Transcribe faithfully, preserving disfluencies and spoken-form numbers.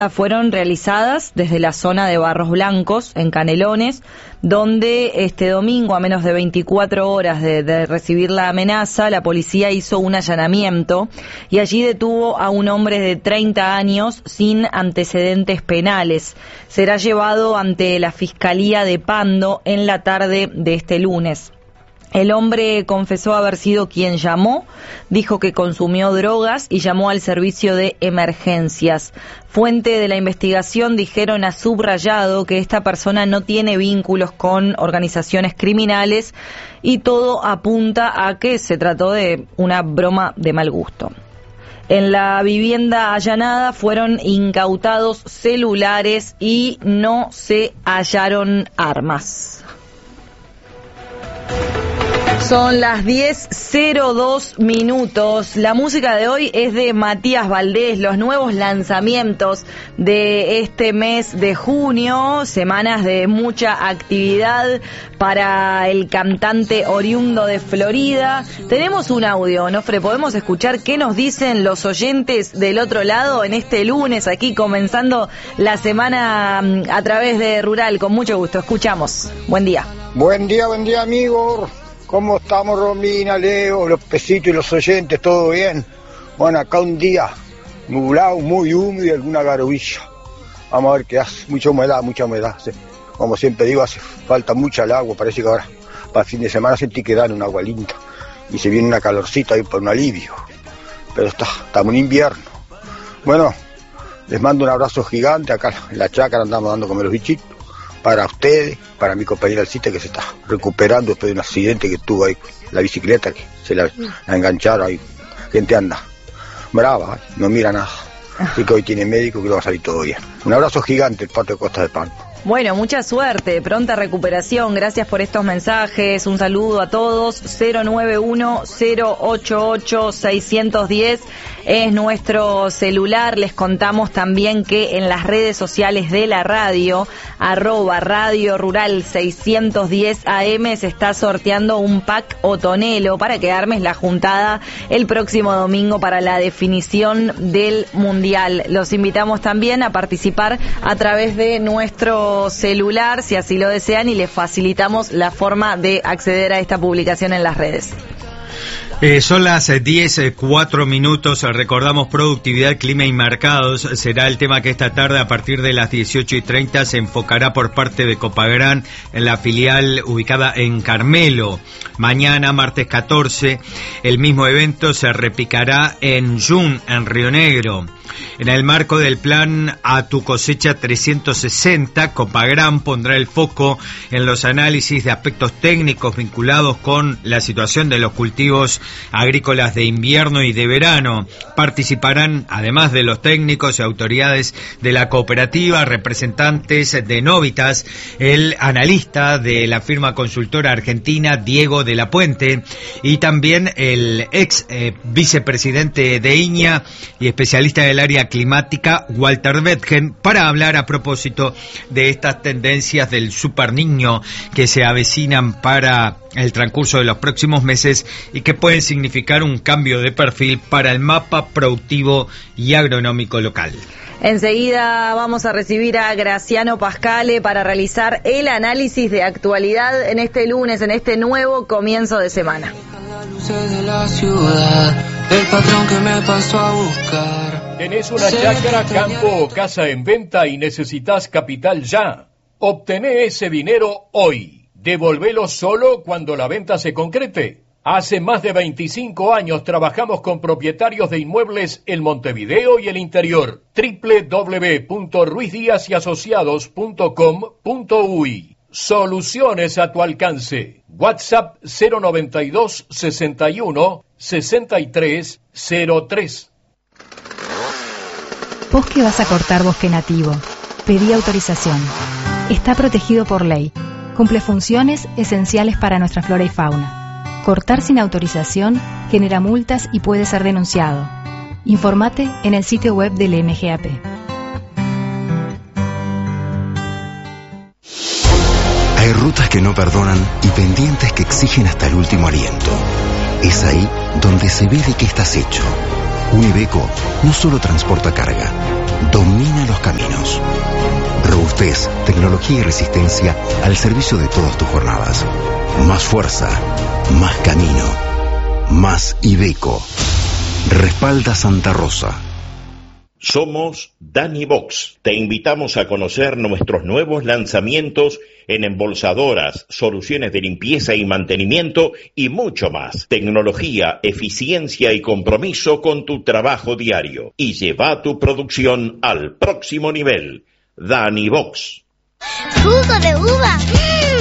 fueron realizadas desde la zona de Barros Blancos, en Canelones, donde este domingo, a menos de veinticuatro horas de, de recibir la amenaza, la policía hizo un allanamiento y allí detuvo a un hombre de treinta años sin antecedentes penales. Será llevado ante la Fiscalía de Pando en la tarde de este lunes. El hombre confesó haber sido quien llamó, dijo que consumió drogas y llamó al servicio de emergencias. Fuente de la investigación dijeron a subrayado que esta persona no tiene vínculos con organizaciones criminales y todo apunta a que se trató de una broma de mal gusto. En la vivienda allanada fueron incautados celulares y no se hallaron armas. Son las diez cero dos minutos. La música de hoy es de Matías Valdés, los nuevos lanzamientos de este mes de junio, semanas de mucha actividad para el cantante oriundo de Florida. Tenemos un audio, Nofre, ¿podemos escuchar qué nos dicen los oyentes del otro lado en este lunes, aquí comenzando la semana a través de Rural? Con mucho gusto, escuchamos. Buen día. Buen día, buen día, amigo. ¿Cómo estamos, Romina, Leo, los pesitos y los oyentes? ¿Todo bien? Bueno, acá un día nublado, muy húmedo y alguna garubilla. Vamos a ver qué hace. Mucha humedad, mucha humedad. Sí. Como siempre digo, hace falta mucha el agua. Parece que ahora, para el fin de semana, sentí que dan un agua linda. Y se viene una calorcita ahí por un alivio. Pero está, estamos en invierno. Bueno, les mando un abrazo gigante. Acá en la chácara andamos dando comer los bichitos. Para ustedes, para mi compañera Alcita, que se está recuperando después de un accidente que tuvo ahí, la bicicleta, que se la, la engancharon ahí. Gente anda brava, ¿eh? No mira nada. Así que hoy tiene médico, que le va a salir todo bien. Un abrazo gigante, el Pato de Costa de Pando. Bueno, mucha suerte, pronta recuperación, gracias por estos mensajes, un saludo a todos. Cero nueve uno cero ocho ocho seis uno cero es nuestro celular. Les contamos también que en las redes sociales de la radio, arroba Radio Rural seiscientos diez A M, se está sorteando un pack Otonelo para que armes la juntada el próximo domingo para la definición del Mundial. Los invitamos también a participar a través de nuestro celular, si así lo desean, y les facilitamos la forma de acceder a esta publicación en las redes. Eh, son las diez, cuatro minutos, recordamos productividad, clima y mercados, será el tema que esta tarde a partir de las dieciocho y treinta se enfocará por parte de Copagran en la filial ubicada en Carmelo. Mañana, martes catorce, el mismo evento se replicará en Jun, en Río Negro. En el marco del plan A tu cosecha trescientos sesenta, Copagran pondrá el foco en los análisis de aspectos técnicos vinculados con la situación de los cultivos agrícolas de invierno y de verano. Participarán, además de los técnicos y autoridades de la cooperativa, representantes de Novitas, el analista de la firma consultora argentina Diego de la Puente y también el ex eh, vicepresidente de INEA y especialista del área climática Walter Betgen, para hablar a propósito de estas tendencias del Super Niño que se avecinan para el transcurso de los próximos meses y que pueden significar un cambio de perfil para el mapa productivo y agronómico local. Enseguida vamos a recibir a Graciano Pascale para realizar el análisis de actualidad en este lunes, en este nuevo comienzo de semana. De la ciudad, el patrón que me pasó a buscar. ¿Tenés una chacra, campo o casa en venta y necesitas capital ya? Obtené ese dinero hoy. Devolvelo solo cuando la venta se concrete. Hace más de veinticinco años trabajamos con propietarios de inmuebles en Montevideo y el interior. doble u doble u doble u punto ruiz díaz y asociados punto com punto uy. Soluciones a tu alcance. WhatsApp cero noventa y dos sesenta y uno sesenta y tres cero tres. Bosque vas a cortar bosque nativo. Pedí autorización. Está protegido por ley. Cumple funciones esenciales para nuestra flora y fauna. Cortar sin autorización genera multas y puede ser denunciado. Informate en el sitio web del M G A P. Hay rutas que no perdonan y pendientes que exigen hasta el último aliento. Es ahí donde se ve de qué estás hecho. Un Iveco no solo transporta carga, domina los caminos. Robustez, tecnología y resistencia al servicio de todas tus jornadas. Más fuerza, más camino, más Iveco. Respalda Santa Rosa. Somos Danivox. Te invitamos a conocer nuestros nuevos lanzamientos en embolsadoras, soluciones de limpieza y mantenimiento y mucho más. Tecnología, eficiencia y compromiso con tu trabajo diario. Y lleva tu producción al próximo nivel. Danivox. ¡Jugo de uva!